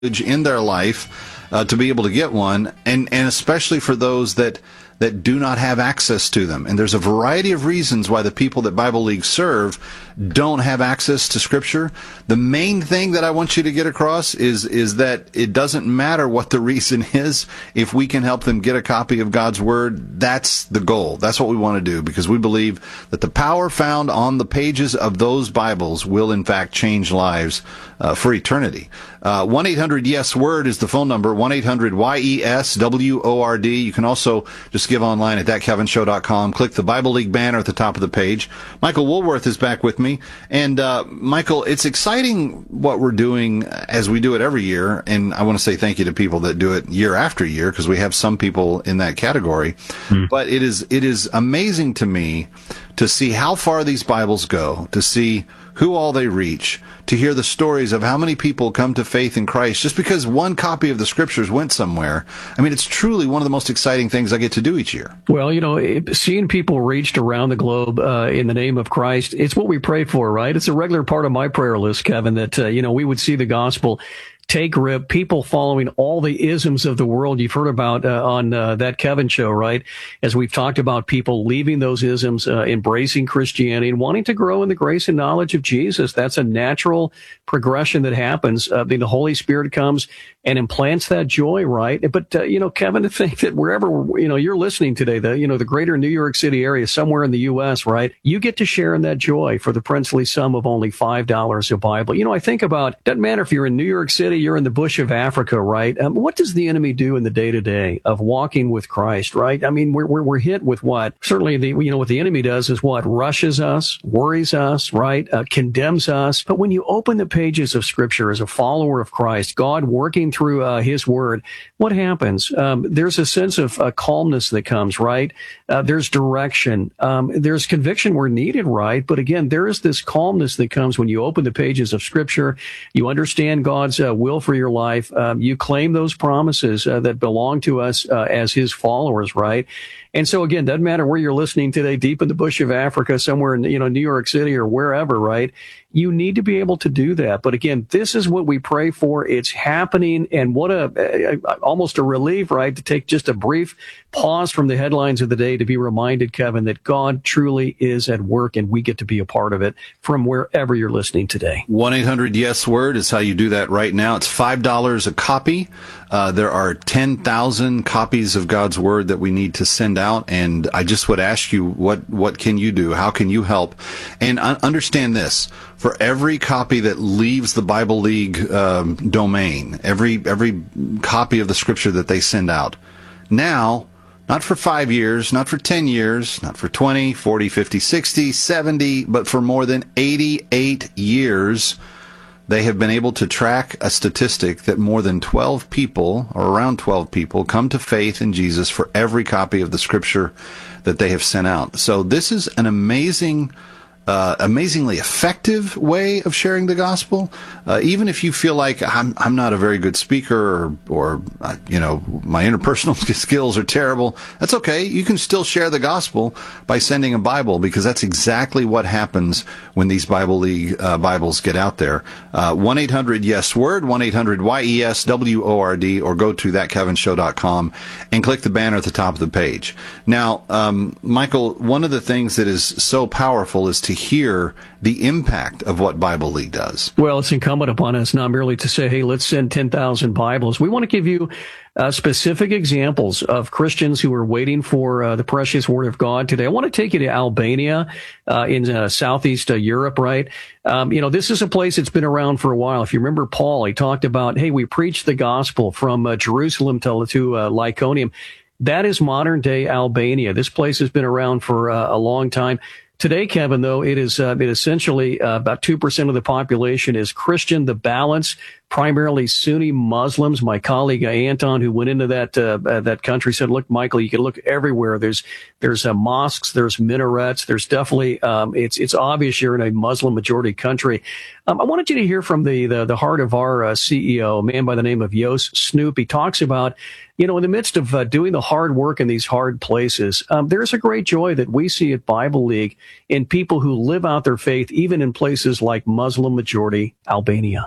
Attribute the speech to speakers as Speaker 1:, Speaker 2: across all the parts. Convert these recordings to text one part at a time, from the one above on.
Speaker 1: in their life to be able to get one, and especially for those that do not have access to them. And there's a variety of reasons why the people that Bible League serve don't have access to Scripture. The main thing that I want you to get across is that it doesn't matter what the reason is. If we can help them get a copy of God's Word, that's the goal. That's what we want to do, because we believe that the power found on the pages of those Bibles will, in fact, change lives for eternity. 1-800-YES-WORD is the phone number, 1-800-YES-WORD. You can also just give online at thatkevinshow.com. Click the Bible League banner at the top of the page. Michael Woolworth is back with me. And Michael, it's exciting what we're doing as we do it every year. And I want to say thank you to people that do it year after year, because we have some people in that category. But it is amazing to me to see how far these Bibles go, to see who all they reach, to hear the stories of how many people come to faith in Christ just because one copy of the Scriptures went somewhere. I mean, it's truly one of the most exciting things I get to do each year.
Speaker 2: Well, seeing people reached around the globe in the name of Christ, it's what we pray for, right? It's a regular part of my prayer list, Kevin, that, we would see the gospel take grip, people following all the isms of the world you've heard about on That Kevin Show, right? As we've talked about people leaving those isms, embracing Christianity and wanting to grow in the grace and knowledge of Jesus. That's a natural progression that happens. The Holy Spirit comes and implants that joy, right? But, Kevin, to think that wherever, you're listening today, the greater New York City area, somewhere in the U.S., right? You get to share in that joy for the princely sum of only $5 a Bible. I think about, doesn't matter if you're in New York City, you're in the bush of Africa, right? What does the enemy do in the day-to-day of walking with Christ, right? I mean, we're hit with what? Certainly, what the enemy does is what? Rushes us, worries us, right? Condemns us. But when you open the pages of Scripture as a follower of Christ, God working through His Word, what happens? There's a sense of calmness that comes, right? There's direction. There's conviction where needed, right? But again, there is this calmness that comes when you open the pages of Scripture. You understand God's will for your life. You claim those promises that belong to us as His followers, right? And so again, doesn't matter where you're listening today, deep in the bush of Africa, somewhere in, New York City or wherever, right? You need to be able to do that. But again, this is what we pray for. It's happening. And what almost a relief, right? To take just a brief pause from the headlines of the day to be reminded, Kevin, that God truly is at work and we get to be a part of it from wherever you're listening today.
Speaker 1: 1-800-YES-WORD is how you do that right now. It's $5 a copy. There are 10,000 copies of God's Word that we need to send out. And I just would ask you, what can you do? How can you help? And understand this. For every copy that leaves the Bible League domain, every copy of the Scripture that they send out, now, not for 5 years, not for 10 years, not for 20, 40, 50, 60, 70, but for more than 88 years, they have been able to track a statistic that more than 12 people, or around 12 people, come to faith in Jesus for every copy of the Scripture that they have sent out. So this is an amazingly effective way of sharing the gospel. Even if you feel like I'm not a very good speaker or my interpersonal skills are terrible, that's okay. You can still share the gospel by sending a Bible, because that's exactly what happens when these Bible League Bibles get out there. 1-800-YES-WORD, 1-800-YES-WORD, or go to thatkevinshow.com and click the banner at the top of the page. Now, Michael, one of the things that is so powerful is to hear the impact of what Bible League does.
Speaker 2: Well, it's incumbent upon us not merely to say, hey, let's send 10,000 Bibles. We want to give you specific examples of Christians who are waiting for the precious Word of God today. I want to take you to Albania in Southeast Europe, right? This is a place that's been around for a while. If you remember Paul, he talked about, hey, we preach the gospel from Jerusalem to Lyconium. That is modern-day Albania. This place has been around for a long time. Today, Kevin, though, it essentially about 2% of the population is Christian. The balance, primarily Sunni Muslims. My colleague Anton, who went into that country, said, "Look, Michael, you can look everywhere. There's mosques, there's minarets. There's definitely it's obvious you're in a Muslim majority country." I wanted you to hear from the heart of our CEO, a man by the name of Jos Snoep. He talks about, in the midst of doing the hard work in these hard places, there's a great joy that we see at Bible League in people who live out their faith, even in places like Muslim majority Albania.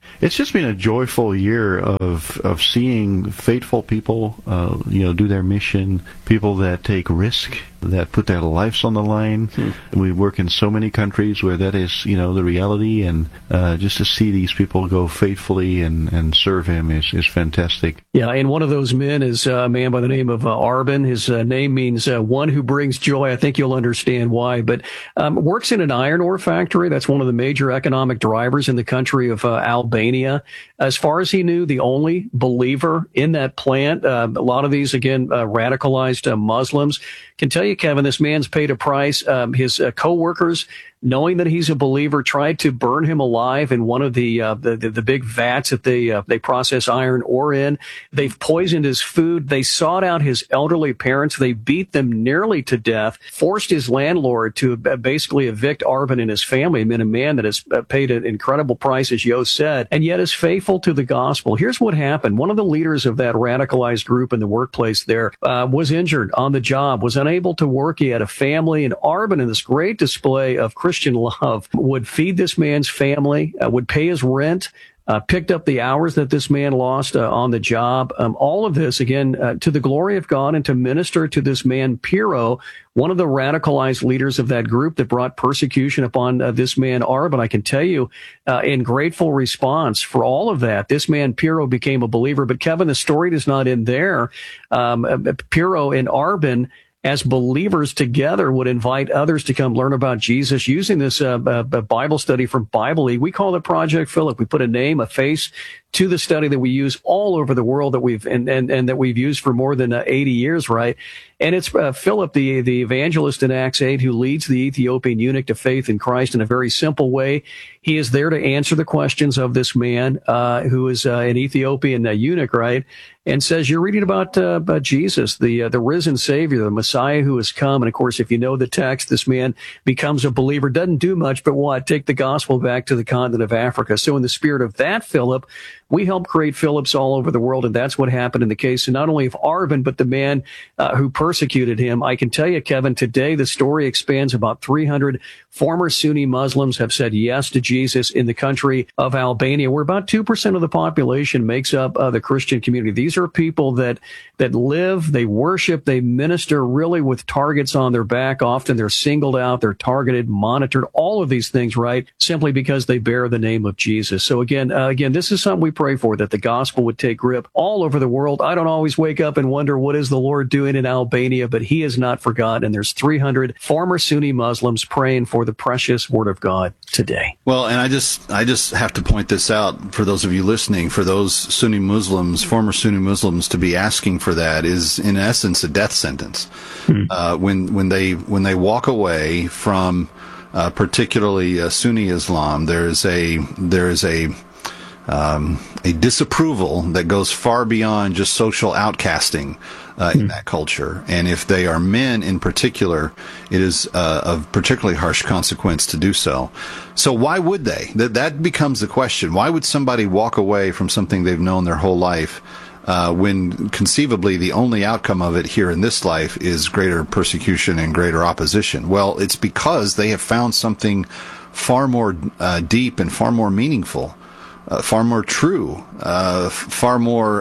Speaker 3: It's just been a joyful year of seeing faithful people, do their mission, people that take risk, that put their lives on the line. We work in so many countries where that is, the reality, and just to see these people go faithfully and serve Him is fantastic.
Speaker 2: Yeah, and one of those men is a man by the name of Arben. His name means one who brings joy. I think you'll understand why. But works in an iron ore factory. That's one of the major economic drivers in the country of Albania. As far as he knew, the only believer in that plant. A lot of these, again, radicalized Muslims. Can tell you, Kevin, this man's paid a price. His co-workers, knowing that he's a believer, tried to burn him alive in one of the big vats that they process iron ore in. They've poisoned his food. They sought out his elderly parents. They beat them nearly to death, forced his landlord to basically evict Arben and his family. I mean, a man that has paid an incredible price, as Yo said, and yet is faithful to the gospel. Here's what happened. One of the leaders of that radicalized group in the workplace there was injured on the job, was unable to work. He had a family, and Arben, in this great display of Christian love, would feed this man's family, would pay his rent, picked up the hours that this man lost on the job. All of this, again, to the glory of God and to minister to this man, Piro, one of the radicalized leaders of that group that brought persecution upon this man, Arben. I can tell you, in grateful response for all of that, this man, Piro, became a believer. But Kevin, the story does not end there. Piro and Arben, as believers together, would invite others to come learn about Jesus using this Bible study from Bible League. We call it Project Philip. We put a name, a face to the study that we use all over the world, that we've and that we've used for more than 80 years, right? And it's Philip, the evangelist in Acts 8, who leads the Ethiopian eunuch to faith in Christ in a very simple way. He is there to answer the questions of this man who is an Ethiopian eunuch, right? And says, you're reading about Jesus, the risen Savior, the Messiah who has come. And of course, if you know the text, this man becomes a believer, doesn't do much but what? Take the gospel back to the continent of Africa. So in the spirit of that, Philip, we help create Philips all over the world, and that's what happened in the case of not only of Arben, but the man who persecuted him. I can tell you, Kevin, today the story expands. About 300 former Sunni Muslims have said yes to Jesus in the country of Albania, where about 2% of the population makes up the Christian community. These are people that live, they worship, they minister really with targets on their back. Often they're singled out, they're targeted, monitored, all of these things, right? Simply because they bear the name of Jesus. So again, this is something we pray for, that the gospel would take grip all over the world. I don't always wake up and wonder, what is the Lord doing in Albania? But He is not forgotten. And there's 300 former Sunni Muslims praying for the precious Word of God today.
Speaker 1: Well, and I just have to point this out for those of you listening. For those Sunni Muslims, former Sunni Muslims, to be asking for that is in essence a death sentence. When they walk away from particularly Sunni Islam, there is a disapproval that goes far beyond just social outcasting in that culture. And if they are men in particular, it is of particularly harsh consequence to do so. So why would they? That becomes the question. Why would somebody walk away from something they've known their whole life when conceivably the only outcome of it here in this life is greater persecution and greater opposition? Well, it's because they have found something far more deep and far more meaningful, far more true, far more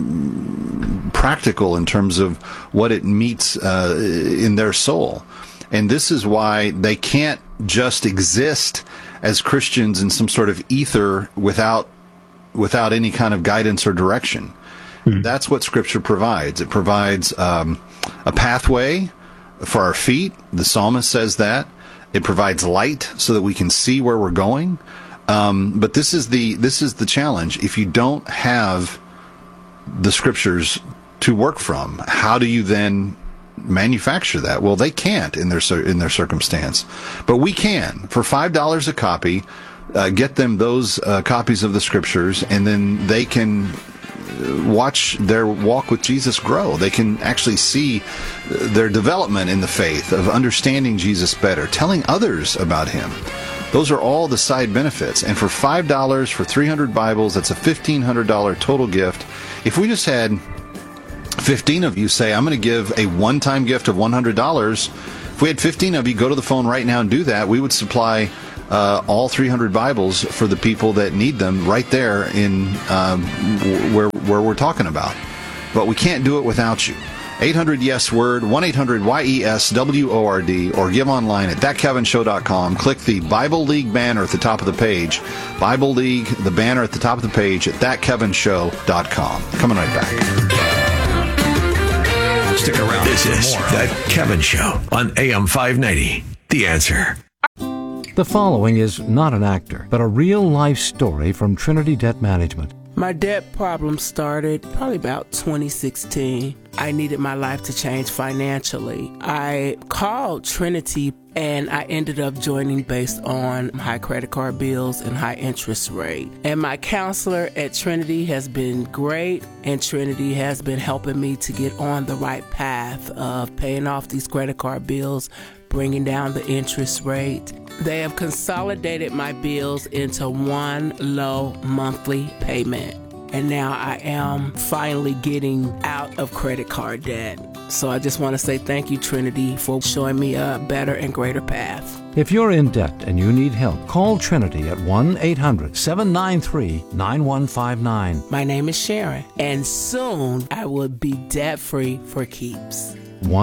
Speaker 1: practical in terms of what it meets in their soul. And this is why they can't just exist as Christians in some sort of ether without any kind of guidance or direction. That's what Scripture provides. It provides a pathway for our feet. The psalmist says that. It provides light so that we can see where we're going. But this is the challenge. If you don't have the Scriptures to work from, how do you then manufacture that? Well, they can't in their circumstance, but we can. For $5 a copy, get them those copies of the Scriptures, and then they can watch their walk with Jesus grow. They can actually see their development in the faith of understanding Jesus better, telling others about Him. Those are all the side benefits. And for $5 for 300 Bibles, that's a $1,500 total gift. If we just had 15 of you say, I'm going to give a one-time gift of $100, if we had 15 of you go to the phone right now and do that, we would supply all 300 Bibles for the people that need them right there in where we're talking about. But we can't do it without you. 800-YES-WORD, 1-800-YES-WORD, or give online at thatkevinshow.com. Click the Bible League banner at the top of the page. Bible League, the banner at the top of the page at thatkevinshow.com. Coming right back.
Speaker 4: Stick around. This is That Kevin Show on AM 590. The Answer.
Speaker 5: The following is not an actor, but a real-life story from Trinity Debt Management.
Speaker 6: My debt problem started probably about 2016. I needed my life to change financially. I called Trinity and I ended up joining based on high credit card bills and high interest rate. And my counselor at Trinity has been great, and Trinity has been helping me to get on the right path of paying off these credit card bills, bringing down the interest rate. They have consolidated my bills into one low monthly payment. And now I am finally getting out of credit card debt. So I just want to say thank you, Trinity, for showing me a better and greater path.
Speaker 5: If you're in debt and you need help, call Trinity at 1-800-793-9159.
Speaker 6: My name is Sharon, and soon I will be debt-free for keeps.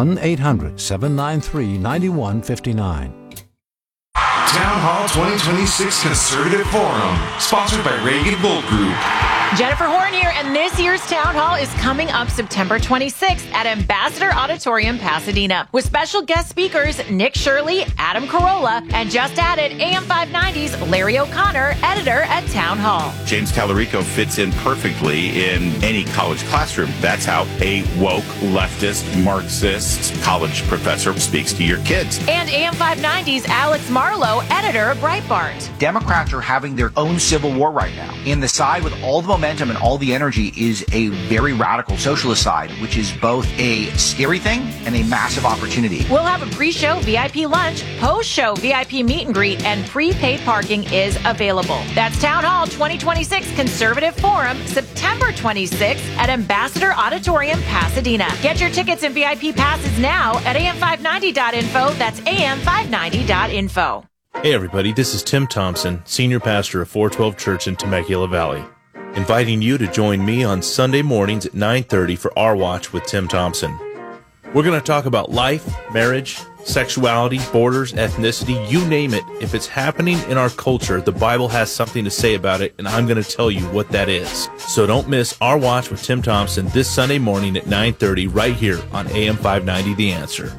Speaker 5: 1-800-793-9159.
Speaker 7: Town Hall 2026 Conservative Forum, sponsored by Reagan Gold Group.
Speaker 8: Jennifer Horn here, and this year's Town Hall is coming up September 26th at Ambassador Auditorium, Pasadena, with special guest speakers Nick Shirley, Adam Carolla, and just added AM 590's Larry O'Connor, editor at Town Hall.
Speaker 9: James Tallarico fits in perfectly in any college classroom. That's how a woke, leftist, Marxist college professor speaks to your kids.
Speaker 8: And AM 590's Alex Marlowe, editor of Breitbart.
Speaker 10: Democrats are having their own civil war right now. And the side with all the momentum and all the energy is a very radical socialist side, which is both a scary thing and a massive opportunity.
Speaker 8: We'll have a pre-show VIP lunch, post-show VIP meet and greet, and prepaid parking is available. That's Town Hall 2026 Conservative Forum, September 26th at Ambassador Auditorium, Pasadena. Get your tickets and VIP passes now at am590.info. That's am590.info.
Speaker 11: Hey everybody, this is Tim Thompson, Senior Pastor of 412 Church in Temecula Valley, inviting you to join me on Sunday mornings at 9:30 for Our Watch with Tim Thompson. We're going to talk about life, marriage, sexuality, borders, ethnicity, you name it. If it's happening in our culture, the Bible has something to say about it, and I'm going to tell you what that is. So don't miss Our Watch with Tim Thompson this Sunday morning at 9:30 right here on AM 590 The Answer.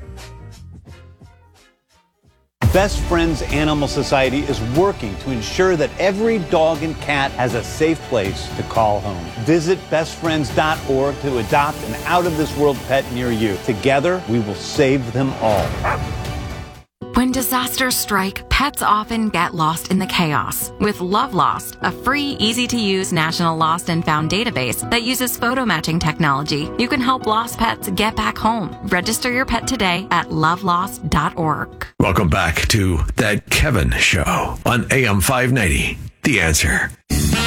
Speaker 12: Best Friends Animal Society is working to ensure that every dog and cat has a safe place to call home. Visit bestfriends.org to adopt an out-of-this-world pet near you. Together, we will save them all.
Speaker 13: When disasters strike, pets often get lost in the chaos. With Love Lost, a free, easy-to-use national lost and found database that uses photo matching technology, you can help lost pets get back home. Register your pet today at lovelost.org.
Speaker 4: Welcome back to That Kevin Show on AM 590. The Answer.